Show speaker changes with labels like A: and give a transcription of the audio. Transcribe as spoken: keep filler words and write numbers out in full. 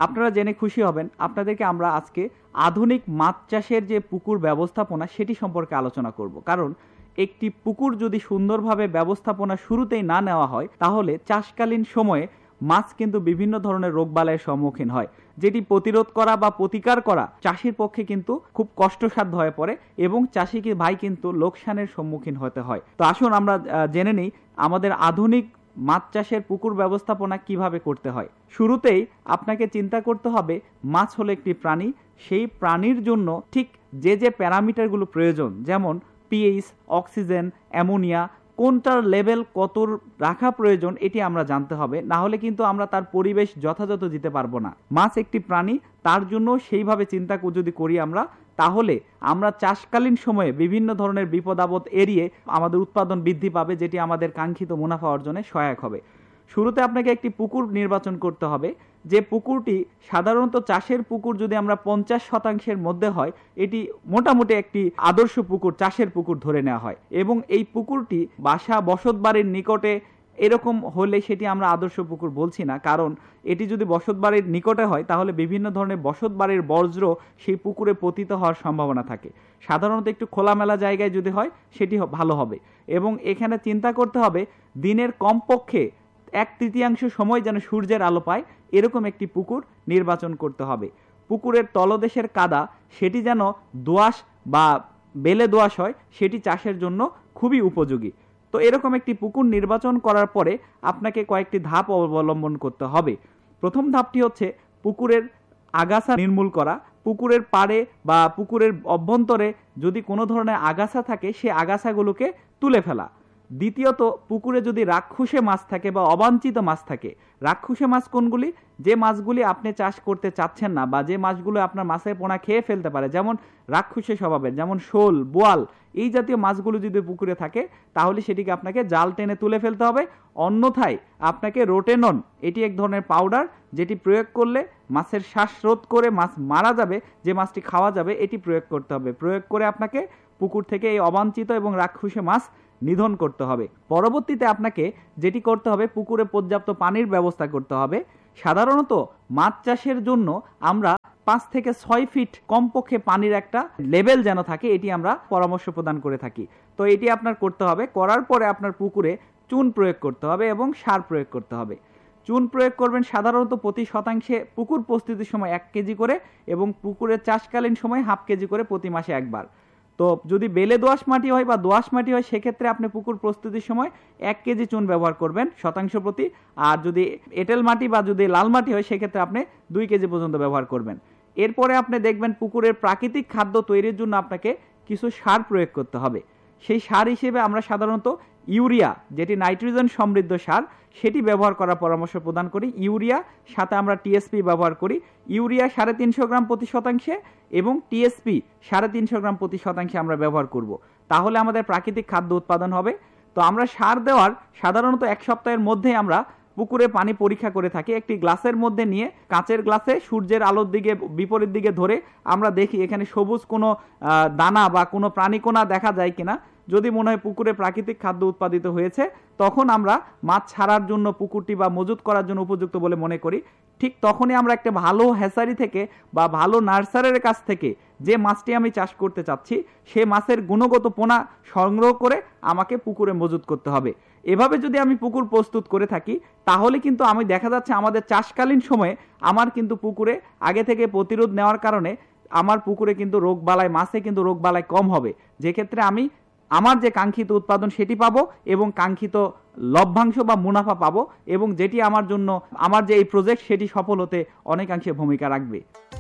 A: আপনারা জেনে খুশি হবেন, আপনাদেরকে আমরা আজকে আধুনিক মাছ চাষের যে পুকুর ব্যবস্থাপনা সেটি সম্পর্কে আলোচনা করব। কারণ একটি পুকুর যদি সুন্দরভাবে ব্যবস্থাপনা শুরুতেই না নেওয়া হয়, তাহলে চাষকালীন সময়ে মাছ কিন্তু বিভিন্ন ধরনের রোগবালাইয়ের সম্মুখীন হয়, যেটি প্রতিরোধ করা বা প্রতিকার করা চাষির পক্ষে কিন্তু খুব কষ্টসাধ্য হয়ে পড়ে এবং চাষিকে ভাই কিন্তু লোকসানের সম্মুখীন হতে হয়। তো আসুন আমরা জেনে নিই আমাদের আধুনিক মাছ চাষের পুকুর ব্যবস্থাপনা কিভাবে করতে হয়। শুরুতেই আপনাকে চিন্তা করতে হবে, মাছ হলো একটি প্রাণী, সেই প্রাণীর জন্য ঠিক যে যে প্যারামিটারগুলো প্রয়োজন, যেমন পিএইচ, অক্সিজেন, অ্যামোনিয়া, কোনটার লেভেল কত রাখা প্রয়োজন এটি আমরা জানতে হবে, না হলে কিন্তু আমরা তার পরিবেশ যথাযথ দিতে পারবো না। মাছ একটি প্রাণী, তার জন্য সেইভাবে চিন্তা যদি করি আমরা, তাহলে আমরা চাষকালীন সময়ে বিভিন্ন ধরনের বিপদ আপদ এড়িয়ে আমাদের উৎপাদন বৃদ্ধি পাবে, যেটি আমাদের কাঙ্ক্ষিত মুনাফা অর্জনে সহায়ক হবে। শুরুতে আপনাকে একটি পুকুর নির্বাচন করতে হবে, যে পুকুরটি সাধারণত চাষের পুকুর যদি আমরা পঞ্চাশ শতাংশের মধ্যে হয়, এটি মোটামুটি একটি আদর্শ পুকুর, চাষের পুকুর ধরে নেওয়া হয়। এবং এই পুকুরটি বাসা বসত বাড়ির নিকটে এরকম হলে সেটি আমরা আদর্শ পুকুর বলছি না, কারণ এটি যদি বসত বাড়ির নিকটে হয় তাহলে বিভিন্ন ধরনের বসত বাড়ির বর্জ্য সেই পুকুরে পতিত হওয়ার সম্ভাবনা থাকে। সাধারণত একটু খোলামেলা জায়গায় যদি হয় সেটি ভালো হবে। এবং এখানে চিন্তা করতে হবে, দিনের কমপক্ষে এক তৃতীয়াংশ সময় যেন সূর্যের আলো পায় এরকম একটি পুকুর নির্বাচন করতে হবে। পুকুরের তলদেশের কাদা সেটি যেন দোআঁশ বা বেলে দোআঁশ হয়, সেটি চাষের জন্য খুবই উপযোগী। তো এরকম একটি পুকুর নির্বাচন করার পরে আপনাকে কয়েকটি ধাপ অবলম্বন করতে হবে। প্রথম ধাপটি হচ্ছে পুকুরের আগাছা নির্মূল করা। পুকুরের পাড়ে বা পুকুরের অভ্যন্তরে যদি কোনো ধরনের আগাছা থাকে, সে আগাছাগুলোকে তুলে ফেলা। দ্বিতীয়ত, পুকুরে যদি রাক্ষুসে মাছ থাকে বা অবাঞ্ছিত মাছ থাকে, রাক্ষুসে মাছ কোনগুলি? যে মাছগুলি আপনি চাষ করতে চাচ্ছেন না বা যে মাছগুলো আপনার মাছের পোনা খেয়ে ফেলতে পারে, যেমন রাক্ষুসে স্বভাবের, যেমন শোল, বোয়াল, এই জাতীয় মাছগুলো যদি পুকুরে থাকে তাহলে সেটিকে আপনাকে জাল টেনে তুলে ফেলতে হবে। অন্যথায় আপনাকে রোটেনন, এটি এক ধরনের পাউডার, যেটি প্রয়োগ করলে মাছের শ্বাসরোধ করে মাছ মারা যাবে, যে মাছটি খাওয়া যাবে, এটি প্রয়োগ করতে হবে। প্রয়োগ করে আপনাকে পুকুর থেকে এই অবাঞ্ছিত এবং রাক্ষুসে মাছ নিধন করতে হবে। পরবর্তীতে আপনাকে যেটি করতে হবে, পুকুরে পর্যাপ্ত পানির ব্যবস্থা করতে হবে। সাধারণত মাছ চাষের জন্য আমরা পাঁচ থেকে ছয় ফিট কমপক্ষে পানির একটা লেভেল যেন থাকে, এটি আমরা পরামর্শ প্রদান করে থাকি। তো এটি আপনার করতে হবে। করার পরে আপনার পুকুরে চুন প্রয়োগ করতে হবে এবং সার প্রয়োগ করতে হবে। চুন প্রয়োগ করবেন সাধারণত প্রতি শতাংশে পুকুর প্রস্তুতির সময় এক কেজি করে এবং পুকুরের চাষকালীন সময় হাফ কেজি করে প্রতি মাসে একবার। তো যদি বেলে দোআঁশ মাটি হয় বা দোআঁশ মাটি হয়, সেক্ষেত্রে আপনি পুকুর প্রস্তুতির সময় এক কেজি চুন ব্যবহার করবেন শতাংশ প্রতি। আর যদি এঁটেল মাটি বা যদি লাল মাটি হয়, সেক্ষেত্রে আপনি দুই কেজি পর্যন্ত ব্যবহার করবেন। এরপরে আপনি দেখবেন পুকুরের প্রাকৃতিক খাদ্য তৈরির জন্য আপনাকে কিছু সার প্রয়োগ করতে হবে। সেই সার হিসেবে আমরা সাধারণত ইউরিয়া, যেটি নাইট্রোজেন সমৃদ্ধ সার, সেটি ব্যবহার করার পরামর্শ প্রদান করি। ইউরিয়া সাথে আমরা টিএসপি ব্যবহার করি। ইউরিয়া সাড়ে তিনশো গ্রাম প্রতি শতাংশে এবং টিএসপি সাড়ে তিনশো গ্রাম প্রতি শতাংশে আমরা ব্যবহার করব। তাহলে আমাদের প্রাকৃতিক খাদ্য উৎপাদন হবে। তো আমরা সার দেওয়ার সাধারণত এক সপ্তাহের মধ্যে আমরা পুকুরে পানি পরীক্ষা করে থাকি। একটি গ্লাসের মধ্যে নিয়ে, কাঁচের গ্লাসে সূর্যের আলোর দিকে বিপরীত দিকে ধরে আমরা দেখি এখানে সবুজ কোনো দানা বা কোনো প্রাণীকণা দেখা যায় কিনা। যদি মনে হয় পুকুরে প্রাকৃতিক খাদ্য উৎপাদিত হয়েছে, তখন আমরা মাছ ছাড়ার জন্য পুকুরটি বা মজুত করার জন্য উপযুক্ত বলে মনে করি। ঠিক তখনই আমরা একটা ভালো হ্যাচারি থেকে বা ভালো নার্সারির কাছ থেকে যে মাছটি আমি চাষ করতে চাচ্ছি, সে মাছের গুণগত পোনা সংগ্রহ করে আমাকে পুকুরে মজুত করতে হবে। এভাবে যদি আমি পুকুর প্রস্তুত করে থাকি, তাহলে কিন্তু আমি দেখা যাচ্ছে আমাদের চাষকালীন সময়ে আমার কিন্তু পুকুরে আগে থেকে প্রতিরোধ নেওয়ার কারণে আমার পুকুরে কিন্তু রোগবালাই, মাছে কিন্তু রোগবালাই কম হবে, যে ক্ষেত্রে আমি আমার যে কাঙ্ক্ষিত উৎপাদন সেটি পাবো এবং কাঙ্ক্ষিত লভ্যাংশ বা মুনাফা পাবো, এবং যেটি আমার জন্য আমার যে এই প্রজেক্ট সেটি সফল হতে অনেকাংশে ভূমিকা রাখবে।